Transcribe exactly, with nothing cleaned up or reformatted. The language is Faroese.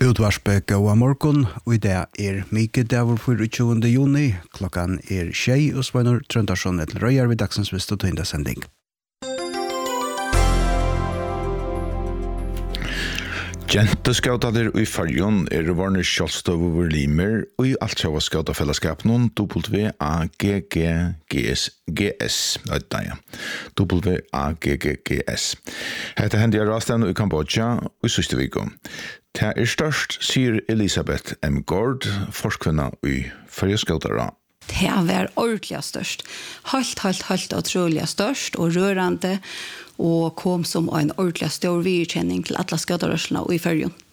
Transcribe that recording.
Utvarspe gåa morgon, og i det er Mike Davor for tjuende juni. Klokkan er tjei, og Sveinur Trøndarsson etter Røyar ved dagsens vist og tøynda sending. Jenteskautar i Färjön är varne kjolstov over limer og i alt sjåva skautafellesskap noen W A G G G S G S W A G G G S. Hette hendi er rastan i Kambodja og i siste viko. Det er størst, sier Elisabeth M. Gård, forskvinna i Färjöskautara. Det var ordentligt störst. Helt, helt, helt otroligt störst och rörande och kom som en ordentlig stor vidkänning till alla skadarörselna i Färjön.